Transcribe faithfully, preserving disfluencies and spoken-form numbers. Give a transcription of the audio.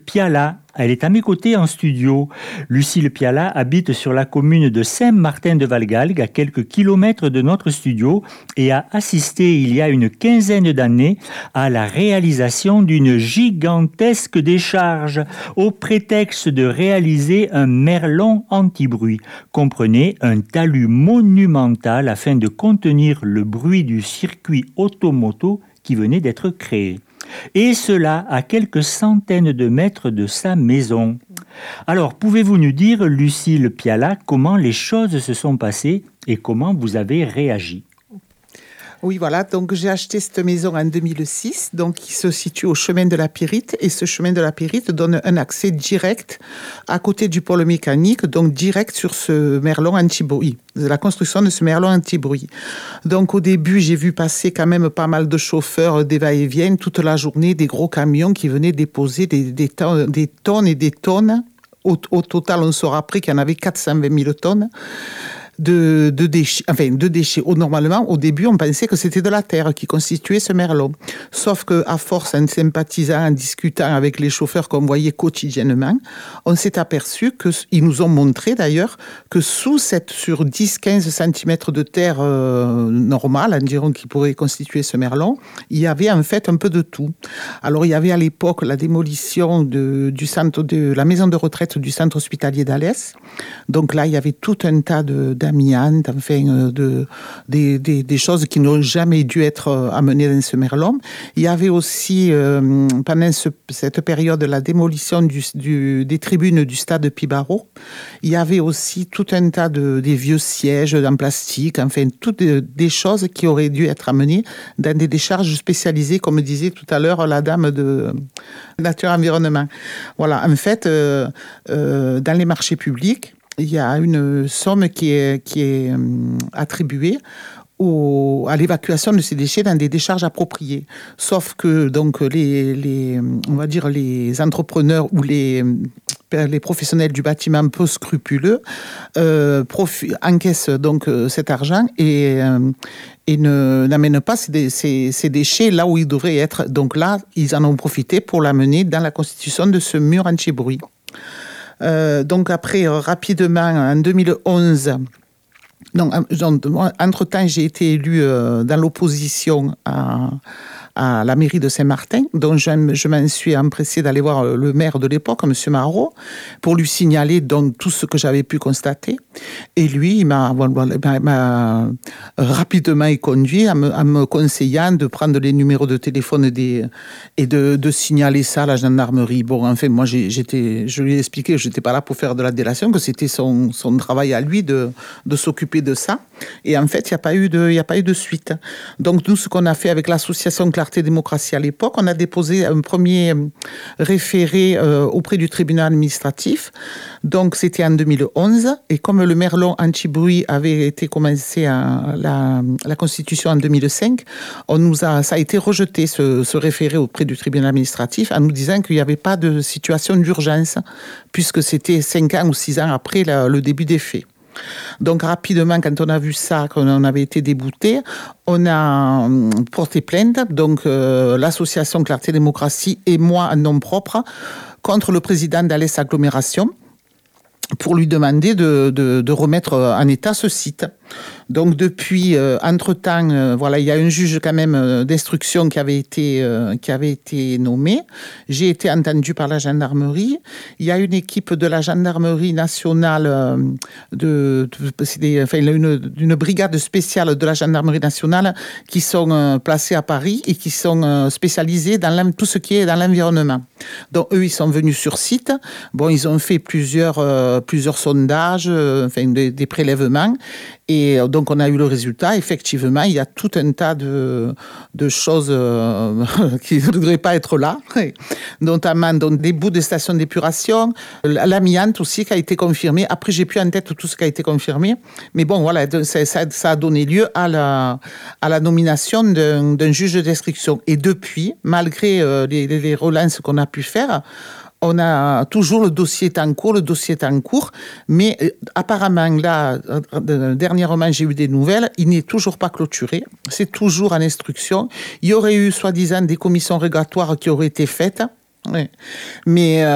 Piala. Elle est à mes côtés en studio. Lucille Piala habite sur la commune de Saint-Martin-de-Valgalgue, à quelques kilomètres de notre studio, et a assisté il y a une quinzaine d'années à la réalisation d'une gigantesque décharge, au prétexte de réaliser un merlon anti-bruit. Comprenez, un talus monumental afin de contenir le bruit du circuit automoto qui venait d'être créé. Et cela à quelques centaines de mètres de sa maison. Alors, pouvez-vous nous dire, Lucille Piala, comment les choses se sont passées et comment vous avez réagi ? Oui, voilà, donc j'ai acheté cette maison en deux mille six, donc qui se situe au chemin de la Pyrite, et ce chemin de la Pyrite donne un accès direct à côté du pôle mécanique, donc direct sur ce merlon anti-bruit, la construction de ce merlon anti-bruit. Donc au début, j'ai vu passer quand même pas mal de chauffeurs des va-et-vient toute la journée, des gros camions qui venaient déposer des, des, tonnes, des tonnes et des tonnes. Au, au total, on saura après qu'il y en avait quatre cent vingt mille tonnes. De, de déchets, enfin de déchets. Normalement, au début, on pensait que c'était de la terre qui constituait ce merlon. Sauf que, à force, en sympathisant, en discutant avec les chauffeurs qu'on voyait quotidiennement, on s'est aperçu que, ils nous ont montré d'ailleurs, que sous cette, sur dix à quinze centimètres de terre euh, normale, environ, qui pourrait constituer ce merlon, il y avait en fait un peu de tout. Alors, il y avait à l'époque la démolition de, du centre de la maison de retraite du centre hospitalier d'Alès. Donc là, il y avait tout un tas de, amiante, enfin, de, des, des, des choses qui n'ont jamais dû être amenées dans ce merlon. Il y avait aussi, euh, pendant ce, cette période, la démolition du, du, des tribunes du stade Pibaro. Il y avait aussi tout un tas de des vieux sièges en plastique, enfin, toutes des, des choses qui auraient dû être amenées dans des décharges spécialisées, comme disait tout à l'heure la dame de Nature Environnement. Voilà, en fait, euh, euh, dans les marchés publics, il y a une somme qui est, qui est attribuée au, à l'évacuation de ces déchets dans des décharges appropriées. Sauf que donc les, les, on va dire les entrepreneurs ou les, les professionnels du bâtiment peu scrupuleux euh, profi- encaissent donc cet argent et, euh, et ne, n'amènent pas ces, ces, ces déchets là où ils devraient être. Donc là, ils en ont profité pour l'amener dans la constitution de ce mur anti-bruit. Euh, donc après, euh, rapidement, en deux mille onze, donc, entre-temps, j'ai été élue euh, dans l'opposition à, à la mairie de Saint-Martin, donc je, je m'en suis empressée d'aller voir le maire de l'époque, M. Marot, pour lui signaler donc tout ce que j'avais pu constater. Et lui, il m'a, m'a, m'a rapidement conduit en me, en me conseillant de prendre les numéros de téléphone des, et de, de signaler ça à la gendarmerie. Bon, enfin, moi, j'ai, j'étais, je lui ai expliqué que je n'étais pas là pour faire de la délation, que c'était son, son travail à lui de, de s'occuper de ça. Et en fait, il n'y a pas eu de, il n'y a pas eu de suite. Donc, nous, ce qu'on a fait avec l'association Clarté Démocratie à l'époque, on a déposé un premier référé euh, auprès du tribunal administratif. Donc, c'était en deux mille onze. Et comme le merlon anti-bruit avait été commencé à la, la Constitution en deux mille cinq, on nous a, ça a été rejeté, ce, ce référé auprès du tribunal administratif, en nous disant qu'il n'y avait pas de situation d'urgence, puisque c'était cinq ans ou six ans après la, le début des faits. Donc rapidement, quand on a vu ça, qu'on avait été débouté, on a porté plainte, donc euh, l'association Clarté Démocratie et moi en nom propre, contre le président d'Alès Agglomération, pour lui demander de, de, de remettre en état ce site. Donc depuis, euh, entre-temps, euh, voilà, il y a un juge quand même euh, d'instruction qui avait été euh, qui avait été nommé. J'ai été entendue par la gendarmerie. Il y a une équipe de la gendarmerie nationale, euh, de, de c'est des, enfin, une, une brigade spéciale de la gendarmerie nationale qui sont euh, placés à Paris et qui sont euh, spécialisés dans tout ce qui est dans l'environnement. Donc eux, ils sont venus sur site. Bon, ils ont fait plusieurs euh, plusieurs sondages, euh, enfin des, des prélèvements. Et donc, on a eu le résultat. Effectivement, il y a tout un tas de, de choses euh, qui ne devraient pas être là, notamment donc, des bouts de stations d'épuration, l'amiante aussi qui a été confirmé. Après, j'ai plus en tête tout ce qui a été confirmé. Mais bon, voilà, ça, ça, ça a donné lieu à la, à la nomination d'un, d'un juge d'instruction. Et depuis, malgré euh, les, les relances qu'on a pu faire, on a toujours le dossier est en cours, le dossier est en cours, mais euh, apparemment, là, euh, dernièrement, j'ai eu des nouvelles, il n'est toujours pas clôturé, c'est toujours en instruction. Il y aurait eu, soi-disant, des commissions régatoires qui auraient été faites, ouais. mais... Euh,